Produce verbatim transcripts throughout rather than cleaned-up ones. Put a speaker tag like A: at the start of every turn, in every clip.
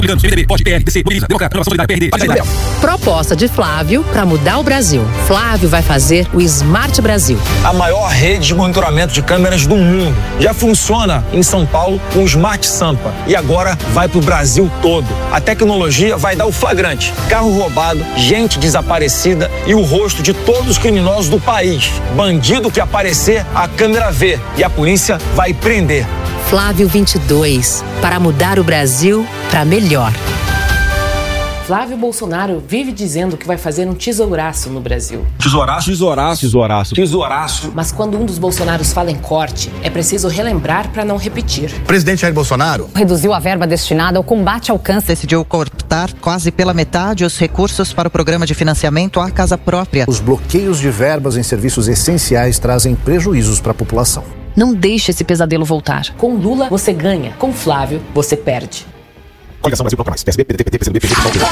A: Proposta de Flávio para mudar o Brasil. Flávio vai fazer o Smart Brasil.
B: A maior rede de monitoramento de câmeras do mundo. Já funciona em São Paulo com o Smart Sampa. E agora vai para o Brasil todo. A tecnologia vai dar o flagrante. Carro roubado, gente desaparecida e o rosto de todos os criminosos do país. Bandido que aparecer, a câmera vê. E a polícia vai prender.
A: Flávio vinte e dois, para mudar o Brasil para melhor.
C: Flávio Bolsonaro vive dizendo que vai fazer um tesouraço no Brasil.
D: Tesouraço? Tesouraço. Tesouraço.
B: Tesouraço.
C: Mas quando um dos Bolsonaros fala em corte, é preciso relembrar para não repetir.
E: O presidente Jair Bolsonaro
F: reduziu a verba destinada ao combate ao câncer.
G: Decidiu cortar quase pela metade os recursos para o programa de financiamento à casa própria.
H: Os bloqueios de verbas em serviços essenciais trazem prejuízos para a população.
I: Não deixe esse pesadelo voltar.
C: Com Lula, você ganha. Com Flávio, você perde.
D: Coligação Brasil Bloco Mais. P S B, P D T, P C B, P C B, P C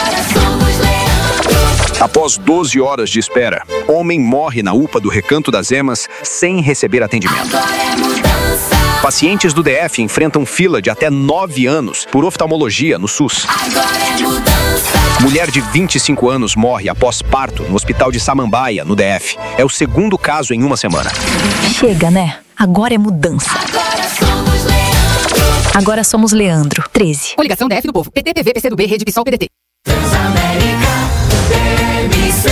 D: B.
J: Após doze horas de espera, homem morre na U P A do Recanto das Emas sem receber atendimento. Pacientes do D F enfrentam fila de até nove anos por oftalmologia no SUS. Mulher de vinte e cinco anos morre após parto no hospital de Samambaia, no D F. É o segundo caso em uma semana.
I: Chega, né? Agora é mudança. Agora somos Leandro. Agora somos Leandro. treze.
C: Coligação D F do Povo. P T, P V, P C do B, Rede PSOL, P D T.
K: Transamérica, T M C.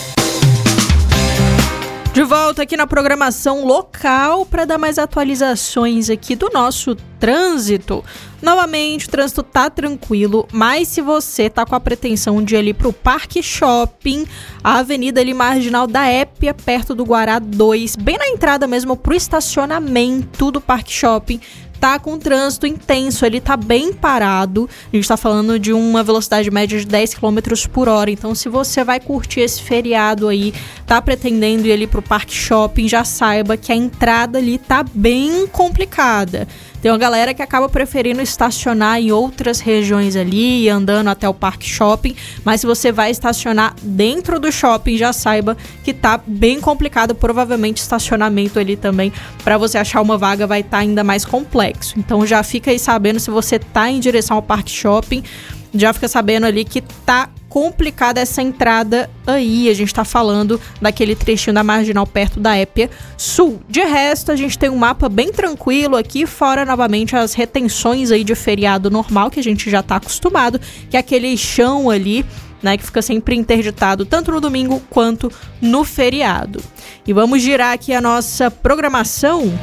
K: De volta aqui na programação local para dar mais atualizações aqui do nosso trânsito. Novamente, o trânsito tá tranquilo, mas se você tá com a pretensão de ir ali pro Parque Shopping, a avenida ali marginal da Épia, perto do Guará dois, bem na entrada mesmo pro estacionamento do Parque Shopping, tá com trânsito intenso, ele tá bem parado. A gente tá falando de uma velocidade média de dez quilômetros por hora. Então, se você vai curtir esse feriado aí, tá pretendendo ir ali pro Parque Shopping, já saiba que a entrada ali tá bem complicada. Tem uma galera que acaba preferindo estacionar em outras regiões ali, andando até o Parque Shopping, mas se você vai estacionar dentro do shopping, já saiba que tá bem complicado, provavelmente estacionamento ali também, para você achar uma vaga vai estar tá ainda mais complexo. Então já fica aí sabendo, se você tá em direção ao Parque Shopping, já fica sabendo ali que tá complicada essa entrada aí. A gente tá falando daquele trechinho da marginal perto da Épia Sul. De resto, a gente tem um mapa bem tranquilo aqui, fora novamente as retenções aí de feriado normal, que a gente já tá acostumado, que é aquele chão ali, né, que fica sempre interditado tanto no domingo quanto no feriado. E vamos girar aqui a nossa programação.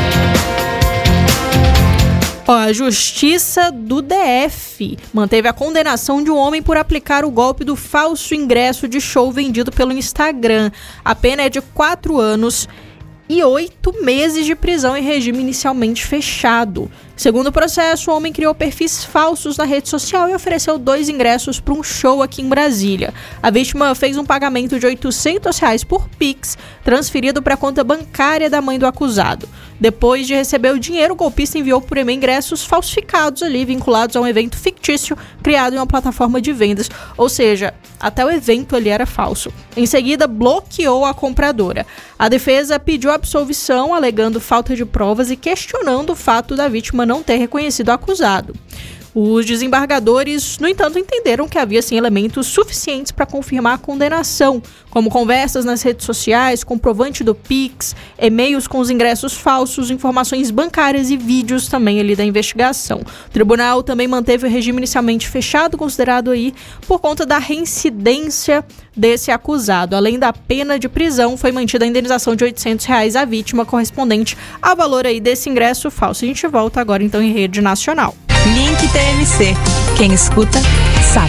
K: Ó, a Justiça do D F manteve a condenação de um homem por aplicar o golpe do falso ingresso de show vendido pelo Instagram. A pena é de quatro anos e oito meses de prisão em regime inicialmente fechado. Segundo o processo, o homem criou perfis falsos na rede social e ofereceu dois ingressos para um show aqui em Brasília. A vítima fez um pagamento de oitocentos reais por Pix, transferido para a conta bancária da mãe do acusado. Depois de receber o dinheiro, o golpista enviou por e-mail ingressos falsificados ali, vinculados a um evento fictício criado em uma plataforma de vendas. Ou seja, até o evento ali era falso. Em seguida, bloqueou a compradora. A defesa pediu absolvição, alegando falta de provas e questionando o fato da vítima não ter reconhecido o acusado. Os desembargadores, no entanto, entenderam que havia sim elementos suficientes para confirmar a condenação, como conversas nas redes sociais, comprovante do Pix, e-mails com os ingressos falsos, informações bancárias e vídeos também ali da investigação. O tribunal também manteve o regime inicialmente fechado, considerado aí por conta da reincidência desse acusado. Além da pena de prisão, foi mantida a indenização de oitocentos reais à vítima, correspondente ao valor aí desse ingresso falso. A gente volta agora então em rede nacional.
I: Link T M C. Quem escuta, sabe.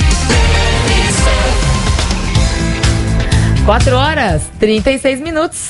L: quatro horas, trinta e seis minutos.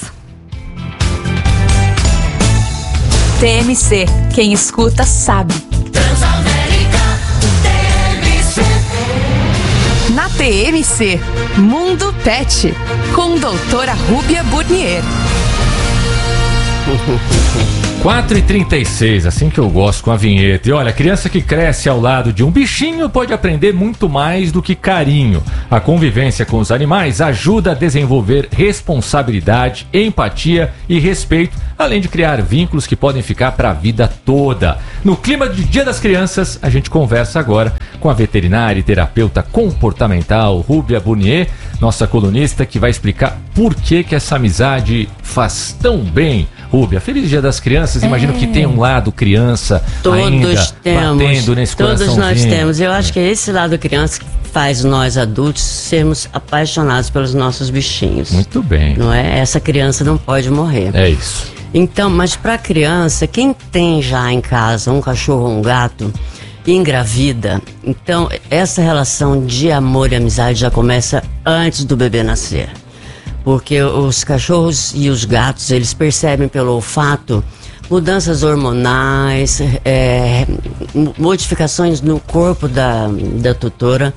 I: T M C. Quem escuta, sabe.
K: Transamérica, T M C.
I: Na T M C, Mundo Pet, com doutora Rúbia Burnier.
E: quatro e trinta e seis, assim que eu gosto, com a vinheta. E olha, a criança que cresce ao lado de um bichinho pode aprender muito mais do que carinho. A convivência com os animais ajuda a desenvolver responsabilidade, empatia e respeito, além de criar vínculos que podem ficar para a vida toda. No clima de Dia das Crianças, a gente conversa agora com a veterinária e terapeuta comportamental Rúbia Burnier, nossa colunista, que vai explicar por que que essa amizade faz tão bem. Rúbia, feliz Dia das Crianças. É. Imagino que tem um lado criança
M: todos
E: ainda
M: temos,
E: batendo nesse coraçãozinho.
M: Todos nós temos. Eu acho que é esse lado criança que faz nós adultos sermos apaixonados pelos nossos bichinhos.
E: Muito bem.
M: Não é? Essa criança não pode morrer.
E: É isso.
M: Então, mas para criança, quem tem já em casa um cachorro ou um gato e engravida, então essa relação de amor e amizade já começa antes do bebê nascer. Porque os cachorros e os gatos, eles percebem pelo olfato mudanças hormonais, é, modificações no corpo da, da tutora,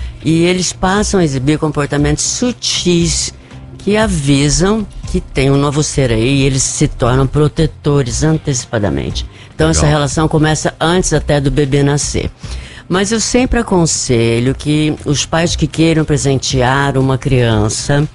M: e eles passam a exibir comportamentos sutis que avisam que tem um novo ser aí, e eles se tornam protetores antecipadamente. Então Legal. Essa relação começa antes até do bebê nascer. Mas eu sempre aconselho que os pais que queiram presentear uma criança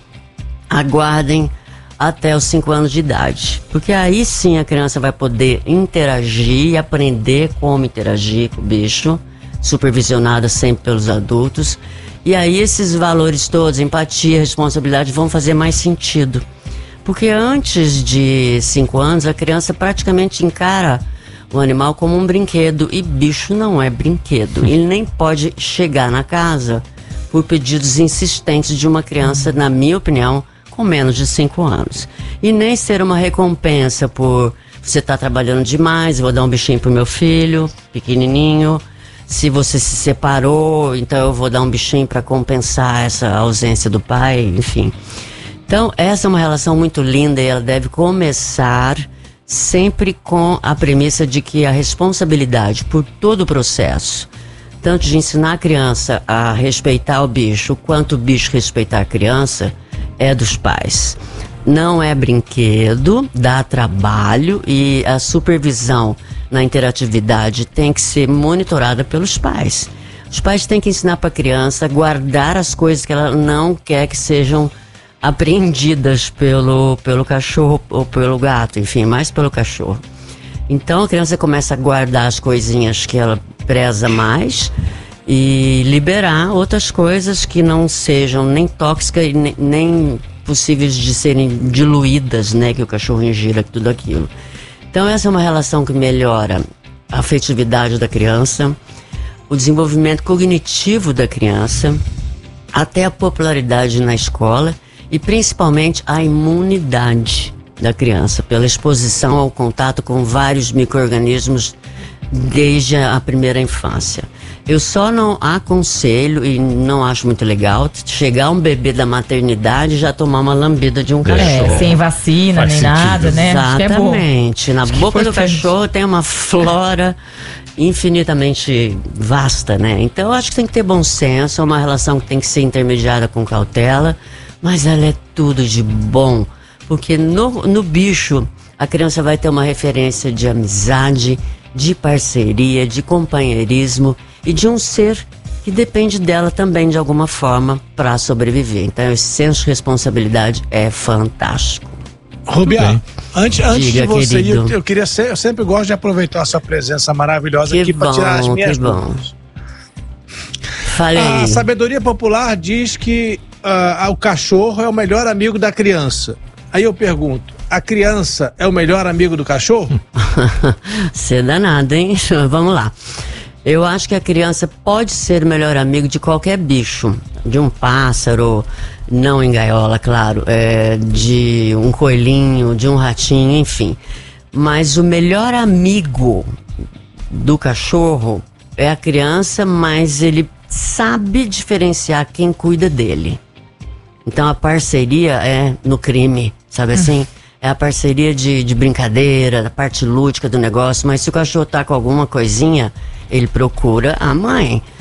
M: aguardem até os cinco anos de idade, porque aí sim a criança vai poder interagir e aprender como interagir com o bicho, supervisionada sempre pelos adultos, e aí esses valores todos, empatia, responsabilidade, vão fazer mais sentido, porque antes de cinco anos a criança praticamente encara o animal como um brinquedo, e bicho não é brinquedo. Ele nem pode chegar na casa por pedidos insistentes de uma criança, na minha opinião, com menos de cinco anos. E nem ser uma recompensa por você estar tá trabalhando demais, vou dar um bichinho pro meu filho, pequenininho. Se você se separou, então eu vou dar um bichinho para compensar essa ausência do pai, enfim. Então, essa é uma relação muito linda e ela deve começar sempre com a premissa de que a responsabilidade por todo o processo, tanto de ensinar a criança a respeitar o bicho, quanto o bicho respeitar a criança, é dos pais. Não é brinquedo, dá trabalho, e a supervisão na interatividade tem que ser monitorada pelos pais. Os pais têm que ensinar para a criança a guardar as coisas que ela não quer que sejam apreendidas pelo, pelo cachorro ou pelo gato, enfim, mais pelo cachorro. Então a criança começa a guardar as coisinhas que ela preza mais e liberar outras coisas que não sejam nem tóxicas e nem, nem possíveis de serem diluídas, né, que o cachorro ingira tudo aquilo. Então essa é uma relação que melhora a afetividade da criança, o desenvolvimento cognitivo da criança, até a popularidade na escola e principalmente a imunidade da criança, pela exposição ao contato com vários micro-organismos desde a primeira infância. Eu só não aconselho e não acho muito legal chegar um bebê da maternidade e já tomar uma lambida de um cachorro.
L: É, sem vacina,
E: Faz
L: nem
E: sentido.
L: nada, né?
M: Exatamente. Na
L: Acho que é
M: boca do
L: importante.
M: cachorro tem uma flora infinitamente vasta, né? Então eu acho que tem que ter bom senso, é uma relação que tem que ser intermediada com cautela, mas ela é tudo de bom, porque no, no bicho a criança vai ter uma referência de amizade, de parceria, de companheirismo e de um ser que depende dela também de alguma forma para sobreviver. Então esse senso de responsabilidade é fantástico.
N: Rubia, antes, antes
M: Diga,
N: de você ir, eu,
M: querido.
N: eu queria ser, eu sempre gosto de aproveitar a sua presença maravilhosa
M: Que
N: aqui para
M: bom,
N: tirar as minhas
M: que bom.
N: dúvidas.
M: Fale
N: A
M: aí.
N: sabedoria popular diz que ah, o cachorro é o melhor amigo da criança. Aí eu pergunto, a criança é o melhor amigo do cachorro?
M: Você é danado, hein? Vamos lá. Eu acho que a criança pode ser o melhor amigo de qualquer bicho. De um pássaro, não em gaiola, claro. É, de um coelhinho, de um ratinho, enfim. Mas o melhor amigo do cachorro é a criança, mas ele sabe diferenciar quem cuida dele. Então a parceria é no crime, sabe assim? É a parceria de, de brincadeira, da parte lúdica do negócio, mas se o cachorro tá com alguma coisinha, ele procura a mãe,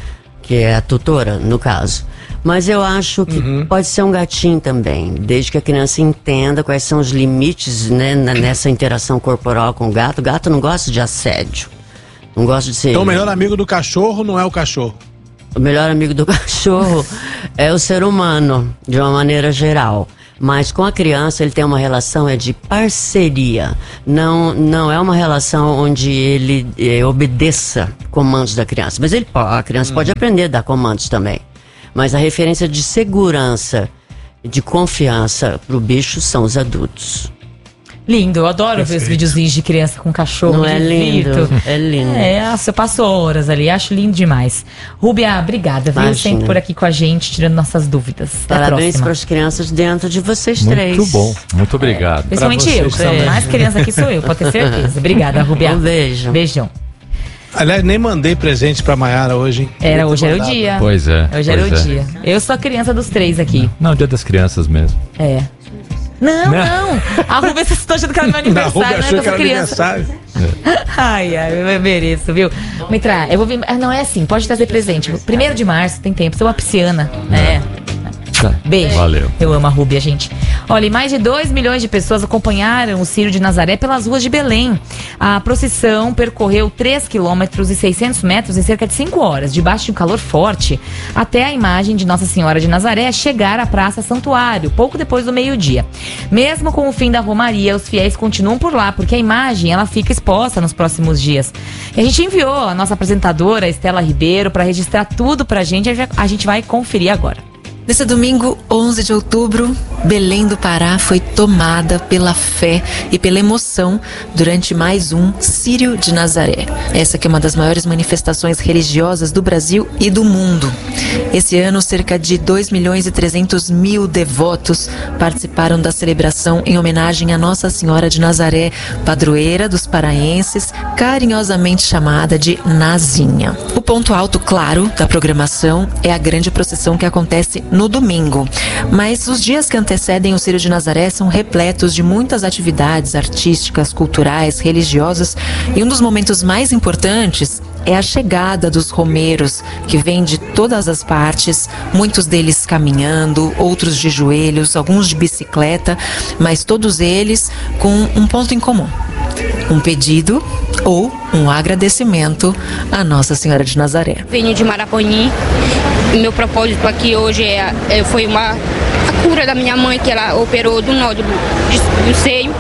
M: que é a tutora, no caso. Mas eu acho que uhum. pode ser um gatinho também, desde que a criança entenda quais são os limites, né, nessa interação corporal com o gato. O gato não gosta de assédio, não gosta de ser...
N: Então o melhor amigo do cachorro não é o cachorro?
M: O melhor amigo do cachorro é o ser humano, de uma maneira geral. Mas com a criança ele tem uma relação é de parceria, não, não é uma relação onde ele é, obedeça comandos da criança. Mas ele, a criança uhum. pode aprender a dar comandos também. Mas a referência de segurança, de confiança pro bicho são os adultos.
L: Lindo, eu adoro Perfeito. ver os videozinhos de criança com cachorro.
M: Não é lindo? É lindo.
L: É, nossa, eu passo horas ali, acho lindo demais. Rúbia, obrigada, viu? Sempre por aqui com a gente, tirando nossas dúvidas. Até
M: Parabéns para as crianças dentro de vocês
E: muito
M: três.
E: Muito bom, muito obrigado.
L: Principalmente eu, é. mais criança aqui sou eu, pode ter certeza. Obrigada, Rúbia.
M: Um beijo.
L: Beijão.
N: Aliás, nem mandei presente pra Maiara hoje, hein?
L: Era, hoje era o dia.
E: Pois é.
L: Hoje era o dia. Eu sou a criança dos três aqui.
E: Não, o dia das crianças mesmo.
L: É. Não, não. não. A Rúbia, vocês estão achando que era meu aniversário,
N: não, a Rúbia
L: né?
N: achou que era
L: criança.
N: aniversário.
E: É.
L: Ai, ai, eu mereço, viu? Vamos entrar. Eu vou vir. Ah, não é assim, pode trazer presente. Primeiro de março tem tempo, você é uma pisciana. É. é. Beijo.
E: Valeu.
L: Eu amo a Rúbia, gente. Olha, e mais de dois milhões de pessoas acompanharam o Círio de Nazaré pelas ruas de Belém. A procissão percorreu três quilômetros e seiscentos metros em cerca de cinco horas, debaixo de um calor forte, até a imagem de Nossa Senhora de Nazaré chegar à Praça Santuário, pouco depois do meio-dia. Mesmo com o fim da romaria, os fiéis continuam por lá, porque a imagem ela fica exposta nos próximos dias. E a gente enviou a nossa apresentadora, Estela Ribeiro, para registrar tudo pra gente. A gente vai conferir agora.
O: Nesse domingo, onze de outubro, Belém do Pará foi tomada pela fé e pela emoção durante mais um Círio de Nazaré. Essa que é uma das maiores manifestações religiosas do Brasil e do mundo. Esse ano, cerca de dois milhões e trezentos mil devotos participaram da celebração em homenagem a Nossa Senhora de Nazaré, padroeira dos paraenses, carinhosamente chamada de Nazinha. O ponto alto, claro, da programação é a grande procissão que acontece no domingo. Mas os dias que antecedem o Círio de Nazaré são repletos de muitas atividades artísticas, culturais, religiosas, e um dos momentos mais importantes é a chegada dos romeiros, que vêm de todas as partes, muitos deles caminhando, outros de joelhos, alguns de bicicleta, mas todos eles com um ponto em comum: um pedido ou um agradecimento à Nossa Senhora de Nazaré.
P: Venho de Maraponim. Meu propósito aqui hoje é, é, foi uma, a cura da minha mãe, que ela operou do nódulo do seio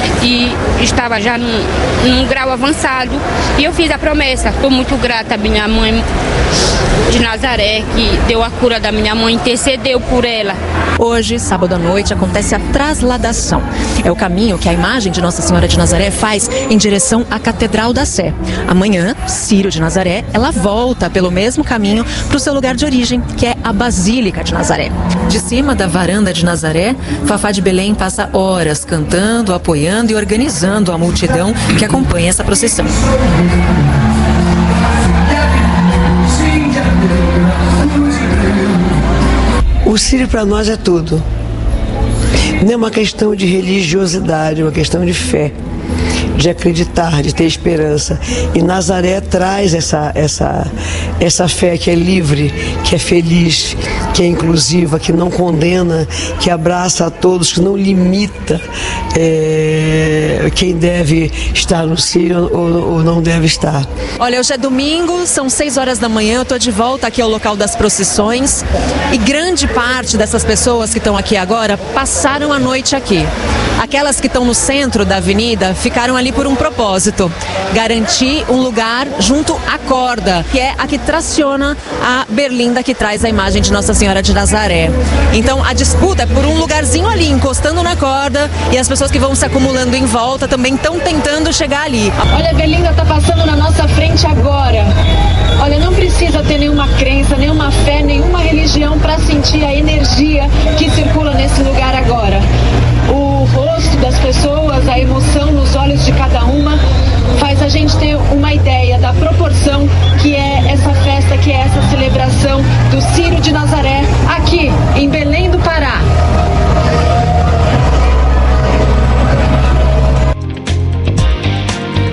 P: e estava já num, num grau avançado. E eu fiz a promessa. Estou muito grata à minha mãe de Nazaré, que deu a cura da minha mãe, intercedeu por ela.
O: Hoje, sábado à noite, acontece a trasladação. É o caminho que a imagem de Nossa Senhora de Nazaré faz em direção à Catedral da Sé. Amanhã, Círio de Nazaré, ela volta pelo mesmo caminho para o seu lugar de origem, que é a Basílica de Nazaré. De cima da varanda de Nazaré, Fafá de Belém passa horas cantando, apoiando e organizando a multidão que acompanha essa procissão.
Q: O Círio para nós é tudo. Não é uma questão de religiosidade, é uma questão de fé, de acreditar, de ter esperança. E Nazaré traz essa, essa, essa fé que é livre, que é feliz, que é inclusiva, que não condena, que abraça a todos, que não limita é, quem deve estar no Círio ou, ou não deve estar.
O: Olha, hoje é domingo, são seis horas da manhã, eu estou de volta aqui ao local das procissões e grande parte dessas pessoas que estão aqui agora passaram a noite aqui. Aquelas que estão no centro da avenida ficaram ali por um propósito: garantir um lugar junto à corda, que é a que traciona a berlinda que traz a imagem de Nossa Senhora de Nazaré. Então a disputa é por um lugarzinho ali, encostando na corda, e as pessoas que vão se acumulando em volta também estão tentando chegar ali.
R: Olha, a berlinda está passando na nossa frente agora. Olha, não precisa ter nenhuma crença, nenhuma fé, nenhuma religião para sentir a energia que circula nesse lugar agora. O rosto das pessoas, a emoção nos olhos de cada uma, faz a gente ter uma ideia da proporção que é essa festa, que é essa celebração do Círio de Nazaré, aqui em Belém do Pará.
E: Muito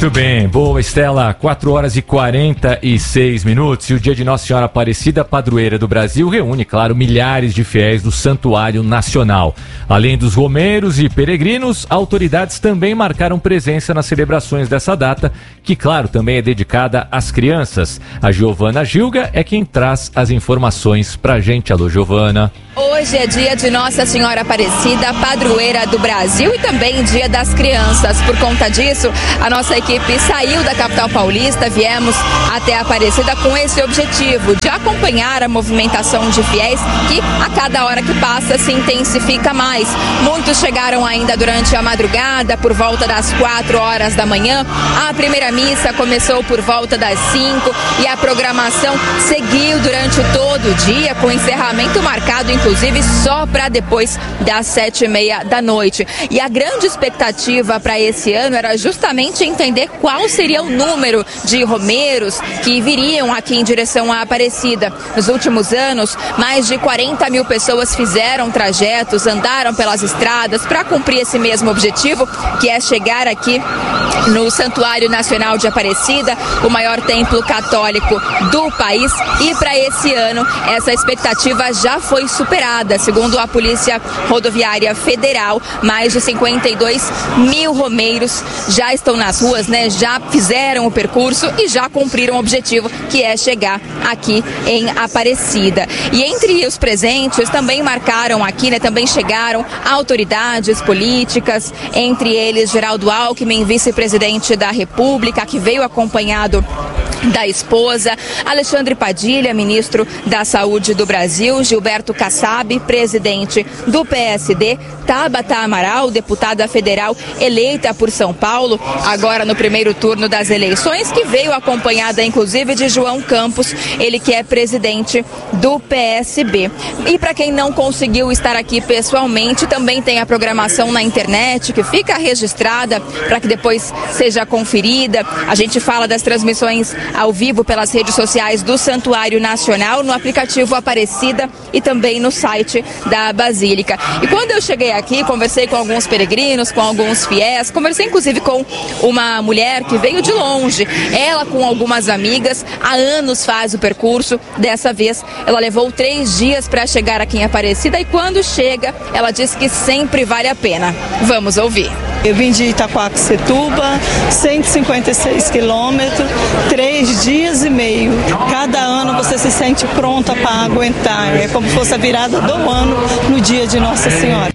E: Muito bem, boa, Estela, quatro horas e quarenta e seis minutos, e o dia de Nossa Senhora Aparecida, padroeira do Brasil, reúne, claro, milhares de fiéis do Santuário Nacional. Além dos romeiros e peregrinos, autoridades também marcaram presença nas celebrações dessa data, que, claro, também é dedicada às crianças. A Giovana Gilga é quem traz as informações pra gente. Alô, Giovana.
S: Hoje é dia de Nossa Senhora Aparecida, padroeira do Brasil, e também dia das crianças. Por conta disso, a nossa equipe saiu da capital paulista, viemos até Aparecida com esse objetivo de acompanhar a movimentação de fiéis que a cada hora que passa se intensifica mais. Muitos chegaram ainda durante a madrugada, por volta das quatro horas da manhã. A primeira missa começou por volta das cinco e a programação seguiu durante todo o dia, com encerramento marcado inclusive só para depois das sete e meia da noite. E a grande expectativa para esse ano era justamente entender qual seria o número de romeiros que viriam aqui em direção à Aparecida. Nos últimos anos, mais de quarenta mil pessoas fizeram trajetos, andaram pelas estradas para cumprir esse mesmo objetivo, que é chegar aqui no Santuário Nacional de Aparecida, o maior templo católico do país. E para esse ano, essa expectativa já foi superada. Segundo a Polícia Rodoviária Federal, mais de cinquenta e dois mil romeiros já estão nas ruas, né? Já fizeram o percurso e já cumpriram o objetivo, que é chegar aqui em Aparecida. E entre os presentes também marcaram aqui, né? Também chegaram autoridades políticas, entre eles Geraldo Alckmin, vice-presidente da República, que veio acompanhado da esposa, Alexandre Padilha, ministro da Saúde do Brasil, Gilberto Kassab, presidente do P S D, Tabata Amaral, deputada federal eleita por São Paulo, agora no primeiro turno das eleições, que veio acompanhada inclusive de João Campos, ele que é presidente do P S B. E para quem não conseguiu estar aqui pessoalmente, também tem a programação na internet, que fica registrada para que depois seja conferida. A gente fala das transmissões ao vivo pelas redes sociais do Santuário Nacional, no aplicativo Aparecida e também no site da Basílica. E quando eu cheguei aqui, conversei com alguns peregrinos, com alguns fiéis, conversei inclusive com uma mulher que veio de longe. Ela, com algumas amigas, há anos faz o percurso. Dessa vez, ela levou três dias para chegar aqui em Aparecida, e quando chega, ela diz que sempre vale a pena. Vamos ouvir.
T: Eu vim de Itaquaquecetuba, cento e cinquenta e seis quilômetros, três dias e meio. Cada ano você se sente pronta para aguentar. É como se fosse a virada do ano no dia de Nossa Senhora.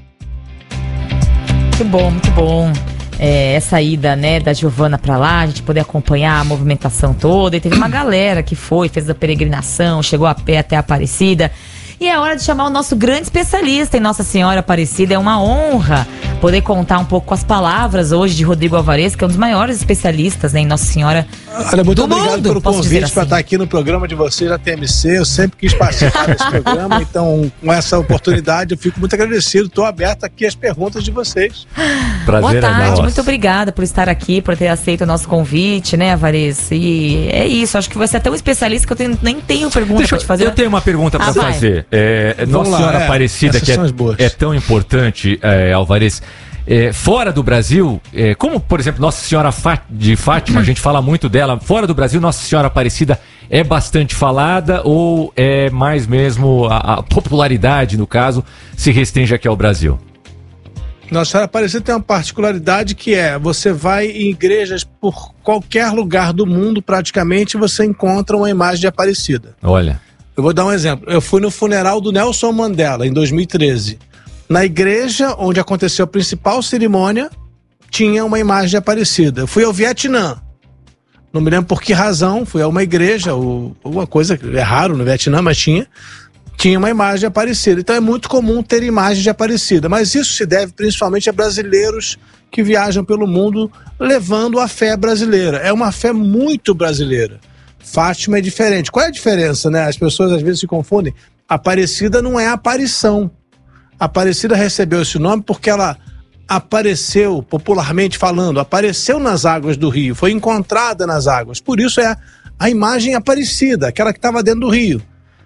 L: Muito bom, muito bom. É, essa ida, né, da Giovana pra lá, a gente poder acompanhar a movimentação toda. E teve uma galera que foi, fez a peregrinação, chegou a pé até a Aparecida. E é hora de chamar o nosso grande especialista em Nossa Senhora Aparecida. É uma honra poder contar um pouco com as palavras hoje de Rodrigo Alvarez, que é um dos maiores especialistas, né, em Nossa Senhora.
N: Olha, muito
L: do
N: obrigado
L: mundo,
N: pelo convite
L: assim.
N: para estar aqui no programa de vocês da T M C. Eu sempre quis participar desse programa, então com essa oportunidade eu fico muito agradecido. Estou aberto aqui às perguntas de vocês.
E: Prazer.
L: Boa tarde,
E: é nosso.
L: Muito obrigada por estar aqui, por ter aceito o nosso convite, né, Alvarez? E é isso, acho que você é tão especialista que eu tenho, nem tenho pergunta
E: Deixa,
L: para te fazer.
E: Eu tenho uma pergunta para
L: ah,
E: fazer. É, Nossa
N: lá,
E: Senhora
N: é,
E: Aparecida, que é, é tão importante, é, Alvarez. É, fora do Brasil, é, como por exemplo Nossa Senhora de Fátima, a gente fala muito dela. Fora do Brasil, Nossa Senhora Aparecida é bastante falada, ou é mais mesmo a, a popularidade, no caso, se restringe aqui ao Brasil?
N: Nossa Senhora Aparecida tem uma particularidade, que é: você vai em igrejas por qualquer lugar do mundo, praticamente, você encontra uma imagem de Aparecida.
E: Olha.
N: Eu vou dar um exemplo. Eu fui no funeral do Nelson Mandela, em dois mil e treze. Na igreja onde aconteceu a principal cerimônia, tinha uma imagem de Aparecida. Eu fui ao Vietnã. Não me lembro por que razão. Fui a uma igreja, ou uma coisa, é raro no Vietnã, mas tinha. Tinha uma imagem de Aparecida. Então é muito comum ter imagem de Aparecida. Mas isso se deve principalmente a brasileiros que viajam pelo mundo levando a fé brasileira. É uma fé muito brasileira. Fátima é diferente. Qual é a diferença, né? As pessoas às vezes se confundem. Aparecida não é aparição. Aparecida recebeu esse nome porque ela apareceu, popularmente falando, apareceu nas águas do rio, foi encontrada nas águas. Por isso é a imagem Aparecida, aquela que estava dentro do rio.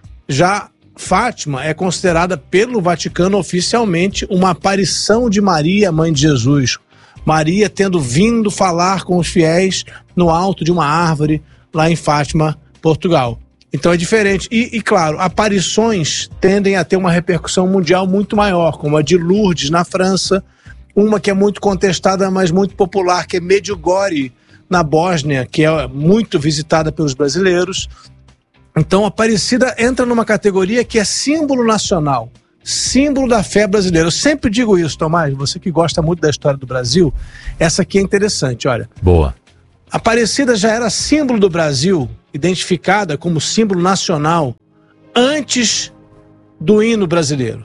N: Já Fátima é considerada pelo Vaticano oficialmente uma aparição de Maria, mãe de Jesus. Maria tendo vindo falar com os fiéis no alto de uma árvore lá em Fátima, Portugal. Então é diferente. E, e claro, aparições tendem a ter uma repercussão mundial muito maior, como a de Lourdes, na França, uma que é muito contestada, mas muito popular, que é Medjugorje, na Bósnia, que é muito visitada pelos brasileiros. Então a Aparecida entra numa categoria que é símbolo nacional, símbolo da fé brasileira. Eu sempre digo isso, Tomás, você que gosta muito da história do Brasil, essa aqui é interessante, olha.
E: Boa.
N: A Aparecida já era símbolo do Brasil, identificada como símbolo nacional, antes do hino brasileiro,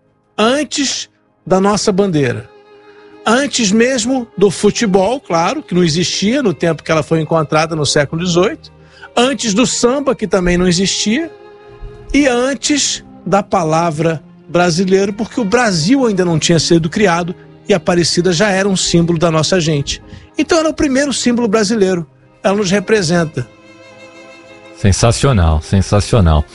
N: antes da nossa bandeira, antes mesmo do futebol, claro, que não existia no tempo que ela foi encontrada no século dezoito, antes do samba, que também não existia, e antes da palavra brasileiro, porque o Brasil ainda não tinha sido criado e a Aparecida já era um símbolo da nossa gente. Então era o primeiro símbolo brasileiro, ela nos representa.
E: Sensacional, sensacional.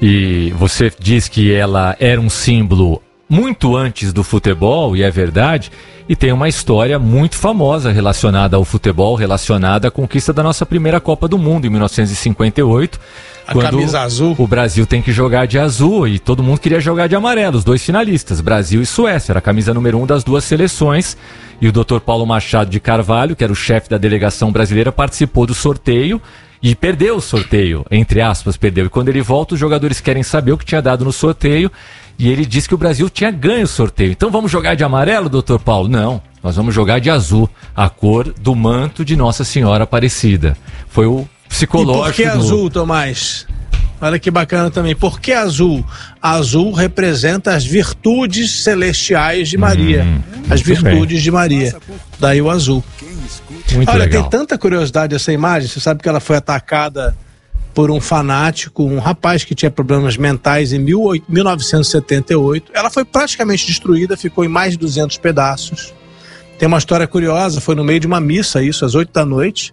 E: E você diz que ela era um símbolo muito antes do futebol, e é verdade, e tem uma história muito famosa relacionada ao futebol, relacionada à conquista da nossa primeira Copa do Mundo, em mil novecentos e cinquenta e oito.
N: A camisa azul.
E: O Brasil tem que jogar de azul e todo mundo queria jogar de amarelo, os dois finalistas, Brasil e Suécia, era a camisa número um das duas seleções. E o doutor Paulo Machado de Carvalho, que era o chefe da delegação brasileira, participou do sorteio e perdeu o sorteio, entre aspas, perdeu. E quando ele volta, os jogadores querem saber o que tinha dado no sorteio e ele disse que o Brasil tinha ganho o sorteio. Então vamos jogar de amarelo, doutor Paulo? Não, nós vamos jogar de azul, a cor do manto de Nossa Senhora Aparecida. Foi o psicológico.
N: E por que
E: do...
N: azul, Tomás? Olha que bacana também. Por que azul? Azul representa as virtudes celestiais de Maria. Hum, as virtudes bem. de Maria. Daí o azul.
E: Muito
N: Olha,
E: legal.
N: Tem tanta curiosidade essa imagem. Você sabe que ela foi atacada por um fanático, um rapaz que tinha problemas mentais em mil novecentos e setenta e oito. Ela foi praticamente destruída, ficou em mais de duzentos pedaços. Tem uma história curiosa, foi no meio de uma missa, isso, às oito da noite.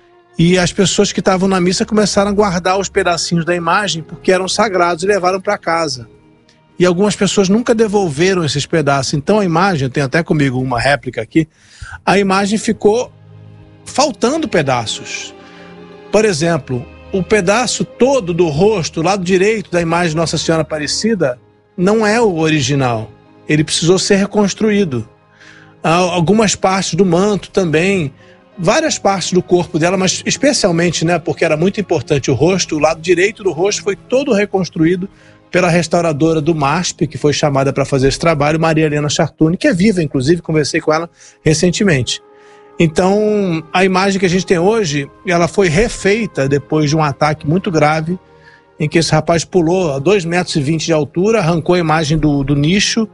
N: E as pessoas que estavam na missa começaram a guardar os pedacinhos da imagem porque eram sagrados e levaram para casa. E algumas pessoas nunca devolveram esses pedaços. Então a imagem, eu tenho até comigo uma réplica aqui, a imagem ficou faltando pedaços. Por exemplo, o pedaço todo do rosto, lado direito da imagem de Nossa Senhora Aparecida, não é o original. Ele precisou ser reconstruído. Algumas partes do manto também, várias partes do corpo dela, mas especialmente, né, porque era muito importante o rosto, o lado direito do rosto foi todo reconstruído pela restauradora do M A S P, que foi chamada para fazer esse trabalho, Maria Helena Chartuni, que é viva, inclusive, conversei com ela recentemente. Então, a imagem que a gente tem hoje, ela foi refeita depois de um ataque muito grave, em que esse rapaz pulou a dois metros e vinte de altura, arrancou a imagem do, do nicho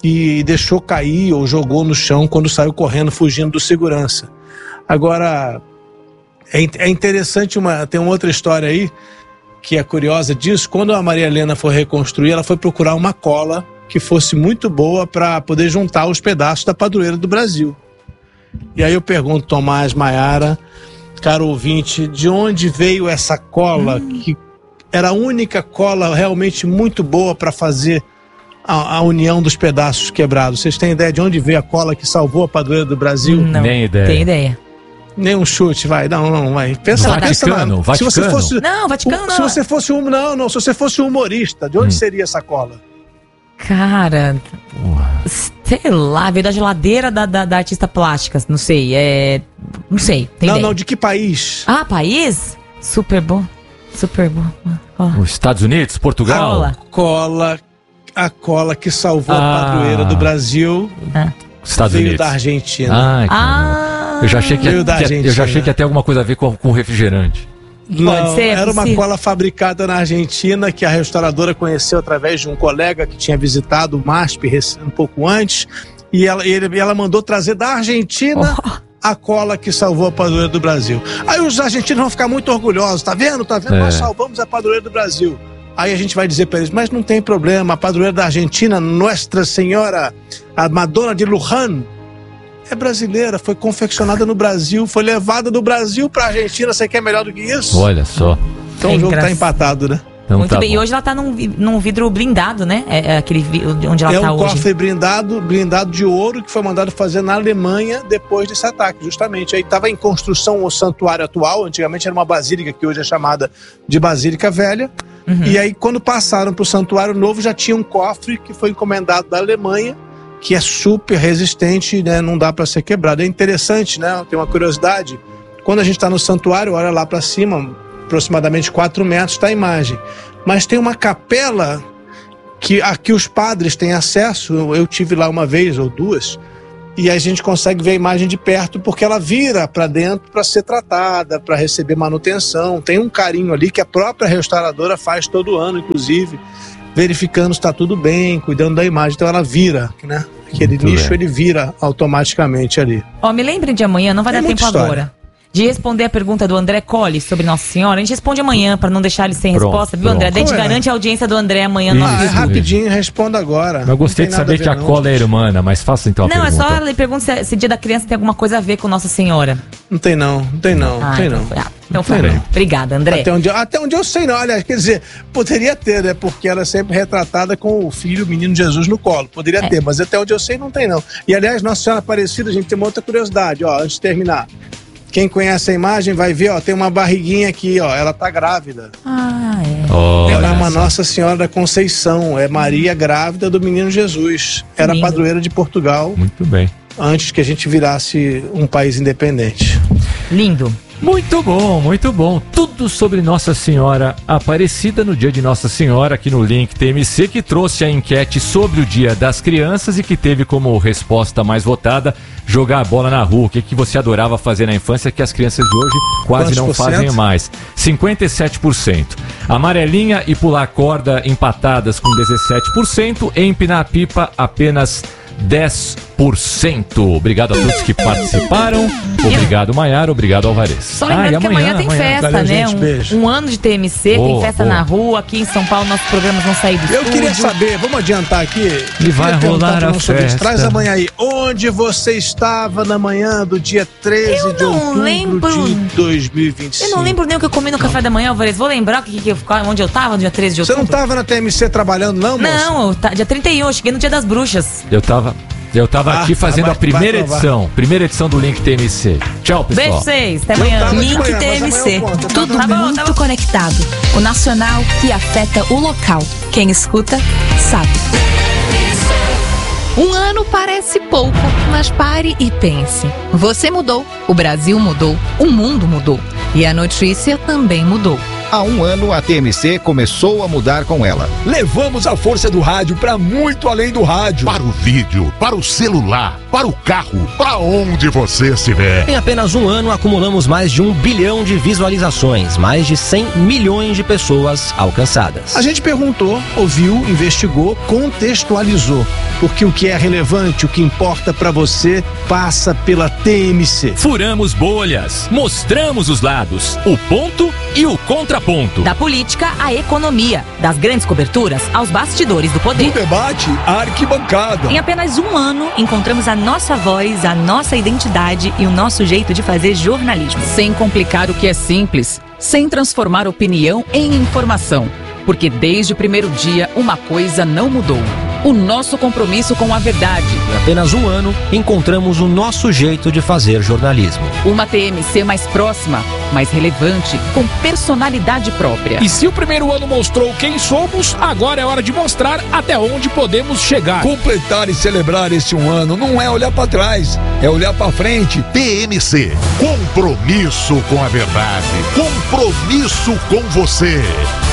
N: e deixou cair ou jogou no chão quando saiu correndo, fugindo do segurança. Agora, é, é interessante, uma, tem uma outra história aí, que é curiosa disso. Quando a Maria Helena foi reconstruir, ela foi procurar uma cola que fosse muito boa para poder juntar os pedaços da padroeira do Brasil. E aí eu pergunto, Tomás, Maiara, caro ouvinte, de onde veio essa cola, hum. que era a única cola realmente muito boa para fazer a, a união dos pedaços quebrados? Vocês têm ideia de onde veio a cola que salvou a padroeira do Brasil?
L: Não,
E: nem ideia.
L: Tem ideia.
N: Nem um chute, vai, não, não, vai. Pensa,
E: Vaticano,
N: pensa na,
E: Vaticano.
N: Se você fosse,
L: não, Vaticano não.
N: Se você fosse um, não, não, se você fosse um humorista, de onde hum. seria essa cola?
L: Cara, Porra. sei lá, veio da geladeira da, da, da artista plástica, não sei, é... Não sei, tem
N: Não,
L: ideia.
N: não, de que país?
L: Ah, país? Super bom, super bom. Oh.
E: Os Estados Unidos, Portugal?
L: Cola.
N: Cola, a cola que salvou
E: ah.
N: a padroeira do Brasil
L: ah.
E: Estados
N: veio
E: Unidos.
N: da Argentina.
E: Ai,
L: ah.
E: eu já achei que,
N: veio da
E: que
N: Argentina.
E: eu já achei que ia ter alguma coisa a ver com, com refrigerante.
N: Não,
L: Pode ser,
N: era uma
L: possível.
N: cola fabricada na Argentina que a restauradora conheceu através de um colega que tinha visitado o M A S P um pouco antes, e ela, e ele, ela mandou trazer da Argentina oh. a cola que salvou a padroeira do Brasil. Aí os argentinos vão ficar muito orgulhosos, tá vendo? Tá vendo? É. Nós salvamos a padroeira do Brasil. Aí a gente vai dizer para eles, mas não tem problema, a padroeira da Argentina, Nossa Senhora, a Madonna de Luján, é brasileira, foi confeccionada no Brasil, foi levada do Brasil pra Argentina. Você quer melhor do que isso?
E: Olha só.
N: Então
L: é
N: o jogo
L: engra...
N: tá empatado, né?
E: Então
L: Muito
E: tá
L: bem.
E: bom.
L: E hoje ela tá num, vi- num vidro blindado, né? É, é aquele vi- onde ela
N: é
L: tá
N: um
L: hoje.
N: cofre blindado, blindado de ouro que foi mandado fazer na Alemanha depois desse ataque, justamente. Aí estava em construção o santuário atual, antigamente era uma basílica que hoje é chamada de Basílica Velha. Uhum. E aí quando passaram para o santuário novo já tinha um cofre que foi encomendado da Alemanha, que é super resistente, né? Não dá para ser quebrado. É interessante, né? Tem uma curiosidade. Quando a gente está no santuário, olha lá para cima, aproximadamente quatro metros está a imagem. Mas tem uma capela que aqui os padres têm acesso, eu, eu tive lá uma vez ou duas, e a gente consegue ver a imagem de perto porque ela vira para dentro para ser tratada, para receber manutenção. Tem um carinho ali que a própria restauradora faz todo ano, inclusive, verificando se está tudo bem, cuidando da imagem. Então ela vira, né? Aquele
E: Muito
N: nicho
E: bem.
N: ele vira automaticamente ali.
L: Ó, me lembrem de amanhã, não vai
N: Tem
L: dar
N: muita
L: tempo
N: história.
L: agora. De responder a pergunta do André Colli sobre Nossa Senhora. A gente responde amanhã pra não deixar ele sem
E: Pronto,
L: resposta, viu, André?
E: pronto.
L: A gente
N: Qual é?
L: garante a audiência do André amanhã no
N: Ah, é
L: nosso vídeo.
N: rapidinho, responda agora.
E: Eu gostei
N: Não
E: de
N: tem nada
E: saber que a
N: ver,
E: cola é irmã, mas faça então a
L: Não, é
E: pergunta.
L: só ela pergunta se esse dia da criança tem alguma coisa a ver com Nossa Senhora.
N: Não tem não, não tem não, não
L: Ah,
N: tem
L: então
N: não.
L: foi- ah, então
N: Não tem
L: foi.
N: não.
L: Obrigada, André.
N: Até onde, até onde eu sei, não. Olha, quer dizer, poderia ter, né? Porque ela é sempre retratada com o filho, o menino Jesus, no colo. Poderia
L: É.
N: ter, mas até onde eu sei, não tem, não. E, aliás, Nossa Senhora Aparecida, a gente tem uma outra curiosidade, ó, antes de terminar. Quem conhece a imagem vai ver, ó, tem uma barriguinha aqui, ó, ela tá grávida.
L: Ah, é.
E: Olha
N: Ela é uma
E: só.
N: Nossa Senhora da Conceição, é Maria grávida do menino Jesus. Era
L: Lindo.
N: padroeira de Portugal
E: Muito bem.
N: antes que a gente virasse um país independente.
L: Lindo.
E: Muito bom, muito bom. Tudo sobre Nossa Senhora Aparecida no dia de Nossa Senhora, aqui no Link T M C, que trouxe a enquete sobre o Dia das Crianças e que teve como resposta mais votada jogar a bola na rua. O que, que você adorava fazer na infância que as crianças de hoje quase
N: Quantos
E: não
N: por
E: fazem
N: cento?
E: mais. cinquenta e sete por cento. Amarelinha e pular corda empatadas com dezessete por cento. Empinar a pipa apenas dez por cento. Obrigado a todos que participaram. Obrigado, Maiara. Obrigado, Alvarez.
L: Só lembrando
E: Ah, e
L: que amanhã, tem festa,
N: Valeu,
L: né?
N: gente,
L: Um-
N: beijo.
L: Um, ano de T M C, tem
E: Boa,
L: festa
E: boa.
L: na rua. Aqui em São Paulo, nossos programas vão sair do
N: Eu
L: estúdio.
N: queria saber, vamos adiantar aqui.
E: E
N: Eu
E: vai
N: queria perguntar
E: rolar
N: pro
E: a
N: nosso ouvinte,
E: festa.
N: Traz amanhã aí. Onde você estava na manhã do dia treze
L: Eu
N: de
L: não
N: outubro
L: lembro.
N: de dois mil e vinte e cinco?
L: Eu não lembro nem o que eu comi no café da manhã, Alvarez. Vou lembrar o que, que eu, onde eu tava no dia treze de
N: Você
L: outubro.
N: não estava na T M C trabalhando, não, moça?
L: Não, eu tá, dia trinta e um, eu cheguei no dia das bruxas.
E: Eu tava, eu tava
N: Ah,
E: aqui fazendo
N: vai-
E: a primeira
N: vai provar.
E: edição. Primeira edição do Link T M C. Tchau, pessoal.
L: Beijo pra vocês, até
N: Eu
L: amanhã.
N: tava de
I: Link
N: manhã, mas amanhã eu
I: T M C.
N: conto, eu
I: Tudo
L: Tá bom,
I: muito
L: tá bom.
I: conectado. O nacional que afeta o local. Quem escuta, sabe. Um ano parece pouco, mas pare e pense. Você mudou, o Brasil mudou, o mundo mudou. E a notícia também mudou.
U: Há um ano, a T M C começou a mudar com ela.
D: Levamos a força do rádio para muito além do rádio.
V: Para o vídeo, para o celular, para o carro, para onde você estiver.
W: Em apenas um ano, acumulamos mais de um bilhão de visualizações, mais de cem milhões de pessoas alcançadas.
N: A gente perguntou, ouviu, investigou, contextualizou. Porque o que é relevante, o que importa pra você, passa pela T M C.
X: Furamos bolhas, mostramos os lados, o ponto e o contraponto.
L: Da política à economia, das grandes coberturas aos bastidores do poder.
D: Do debate à arquibancada.
I: Em apenas um ano, encontramos a nossa voz, a nossa identidade e o nosso jeito de fazer jornalismo.
Y: Sem complicar o que é simples, sem transformar opinião em informação. Porque desde o primeiro dia, uma coisa não mudou. O nosso compromisso com a verdade.
W: Em apenas um ano, encontramos o nosso jeito de fazer jornalismo.
Y: Uma T M C mais próxima, mais relevante, com personalidade própria.
Z: E se o primeiro ano mostrou quem somos, agora é hora de mostrar até onde podemos chegar.
D: Completar e celebrar esse um ano não é olhar para trás, é olhar para frente.
V: T M C, compromisso com a verdade, compromisso com você.